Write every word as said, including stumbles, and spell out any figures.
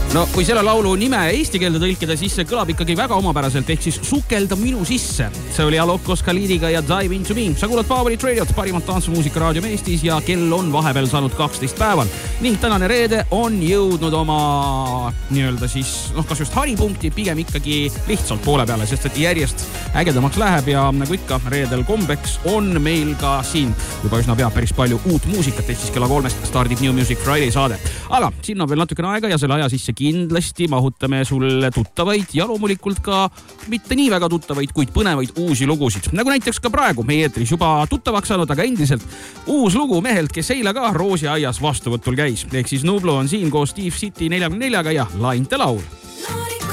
No kui selle laulu nime eesti keelde tõlkida, siis see kõlab ikkagi väga omapäraselt, ehk siis sukelda minu sisse. See oli Alokos Khalidiga ja Dive Into Me. Sa kuulad Powerit Radiot, parimat tantsumuusika raadiom Eestis ja kell on vahepeal saanud kaksteist päeval. Ning tänane reede on jõudnud oma nii-öelda siis, noh kas just haripunkti, pigem ikkagi lihtsalt poole peale, sest et järjest ägedamaks läheb ja nagu ikka reedel kombeks on meil ka siin juba üsna pea päris palju uut muusikat, ehk siis kella kolmest stardib New Music Friday saade. Aga siin on veel natukene aega ja selle aja sisse kindlasti mahutame sulle tuttavaid ja loomulikult ka mitte nii väga tuttavaid, kuid põnevaid uusi lugusid. Nagu näiteks ka praegu meie eetris juba tuttavaks saanud, aga endiselt uus lugu mehelt, kes eile ka Roosiaias vastuvõtul käis. Ehk siis Nublu on siin koos Steve City neljakümne neljaga ja Lainte laul.